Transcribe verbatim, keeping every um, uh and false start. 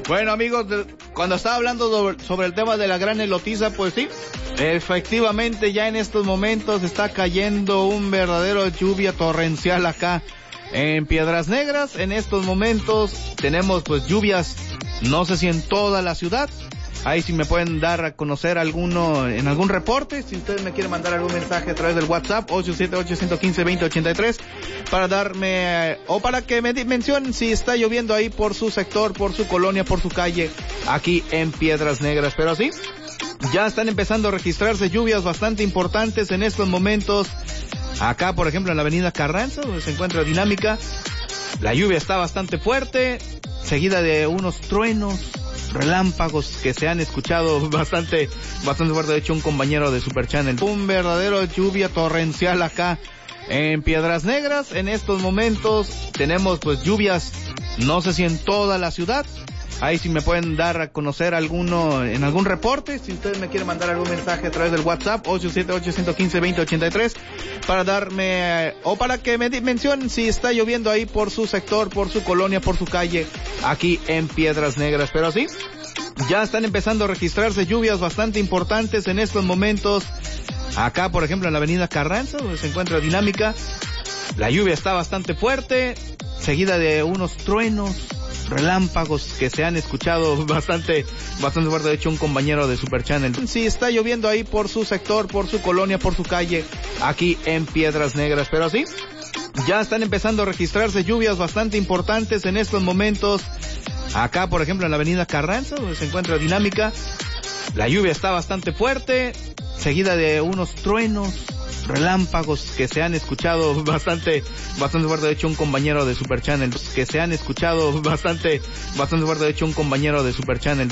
Bueno, amigos, cuando estaba hablando sobre el tema de la gran elotiza, pues sí, efectivamente ya en estos momentos está cayendo un verdadero lluvia torrencial acá en Piedras Negras. En estos momentos tenemos pues lluvias, no sé si en toda la ciudad. Ahí si me pueden dar a conocer alguno en algún reporte, si ustedes me quieren mandar algún mensaje a través del WhatsApp ocho siete ocho, uno uno cinco, dos cero ocho tres para darme, o para que me mencionen si está lloviendo ahí por su sector, por su colonia, por su calle, aquí en Piedras Negras. Pero sí, ya están empezando a registrarse lluvias bastante importantes en estos momentos. Acá, por ejemplo, en la avenida Carranza, donde se encuentra Dinámica, la lluvia está bastante fuerte, seguida de unos truenos, relámpagos que se han escuchado bastante, bastante fuerte. De hecho, un compañero de Super Channel, un verdadero lluvia torrencial acá en Piedras Negras. En estos momentos tenemos pues lluvias, no sé si en toda la ciudad. Ahí si me pueden dar a conocer alguno en algún reporte, si ustedes me quieren mandar algún mensaje a través del WhatsApp ocho siete ocho, uno uno cinco, dos cero ocho tres para darme, o para que me mencionen si está lloviendo ahí por su sector, por su colonia, por su calle, aquí en Piedras Negras. Pero sí, ya están empezando a registrarse lluvias bastante importantes en estos momentos. Acá, por ejemplo, en la avenida Carranza, donde se encuentra Dinámica, la lluvia está bastante fuerte, seguida de unos truenos, relámpagos que se han escuchado bastante, bastante fuerte. De hecho, un compañero de Super Channel, si está lloviendo ahí por su sector, por su colonia, por su calle, aquí en Piedras Negras. Pero sí, ya están empezando a registrarse lluvias bastante importantes en estos momentos. Acá, por ejemplo, en la avenida Carranza, donde se encuentra Dinámica, la lluvia está bastante fuerte, seguida de unos truenos, relámpagos que se han escuchado bastante, bastante fuerte. De hecho, un compañero de Super Channel, que se han escuchado bastante, bastante fuerte. De hecho, un compañero de Super Channel.